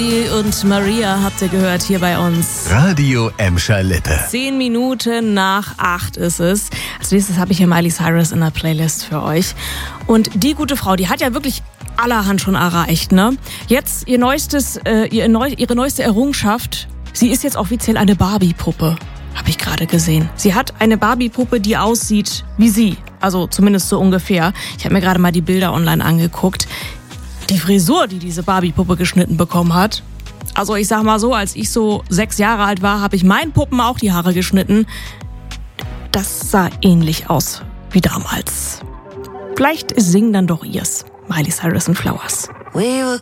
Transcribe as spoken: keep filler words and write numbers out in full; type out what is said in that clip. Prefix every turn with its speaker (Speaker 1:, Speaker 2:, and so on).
Speaker 1: Und Maria habt ihr gehört hier bei uns.
Speaker 2: Radio Emscher Lippe.
Speaker 1: Zehn Minuten nach acht ist es. Als nächstes habe ich hier Miley Cyrus in der Playlist für euch. Und die gute Frau, die hat ja wirklich allerhand schon erreicht, ne? Jetzt ihr neuestes, äh, ihr neu, ihre neueste Errungenschaft. Sie ist jetzt offiziell eine Barbie-Puppe, habe ich gerade gesehen. Sie hat eine Barbie-Puppe, die aussieht wie sie. Also zumindest so ungefähr. Ich habe mir gerade mal die Bilder online angeguckt. Die Frisur, die diese Barbie-Puppe geschnitten bekommen hat. Also ich sag mal so, als ich so sechs Jahre alt war, habe ich meinen Puppen auch die Haare geschnitten. Das sah ähnlich aus wie damals. Vielleicht singen dann doch ihrs. Miley Cyrus and Flowers.